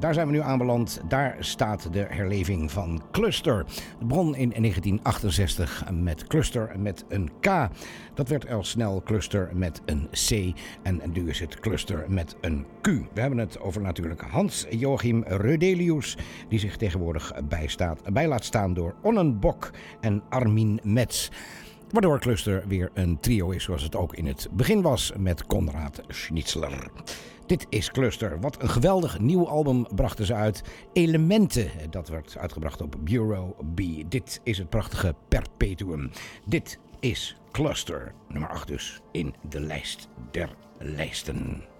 Daar zijn we nu aanbeland. Daar staat de herleving van Cluster. Het begon in 1968 met Cluster met een K. Dat werd al snel Cluster met een C. En nu is het Cluster met een Q. We hebben het over natuurlijk Hans-Joachim Rödelius, die zich tegenwoordig bij laat staan door Onnen Bok en Armin Metz. Waardoor Cluster weer een trio is zoals het ook in het begin was met Konrad Schnitzler. Dit is Cluster. Wat een geweldig nieuw album brachten ze uit. Elementen, dat werd uitgebracht op Bureau B. Dit is het prachtige Perpetuum. Dit is Cluster, nummer 8 dus in de lijst der lijsten.